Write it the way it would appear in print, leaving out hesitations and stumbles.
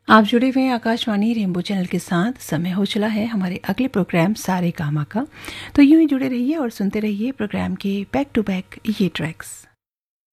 आप जुड़े हुए हैं आकाशवाणी रेनबो चैनल के साथ। समय हो चला है हमारे अगले प्रोग्राम सारे गामा का। तो यूं ही जुड़े रहिए और सुनते रहिए प्रोग्राम के बैक टू बैक ये ट्रैक्स।